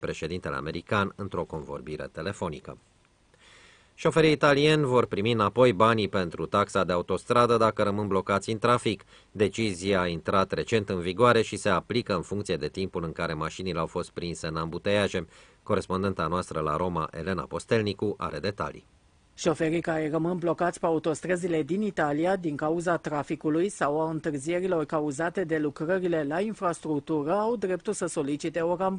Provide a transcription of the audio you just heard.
președintele american într-o convorbire telefonică. Șoferii italieni vor primi înapoi banii pentru taxa de autostradă dacă rămân blocați în trafic. Decizia a intrat recent în vigoare și se aplică în funcție de timpul în care mașinile au fost prinse în ambuteiaje. Corespondenta noastră la Roma, Elena Postelnicu, are detalii. Șoferii care rămân blocați pe autostrăzile din Italia din cauza traficului sau a întârzierilor cauzate de lucrările la infrastructură au dreptul să solicite o rambursare.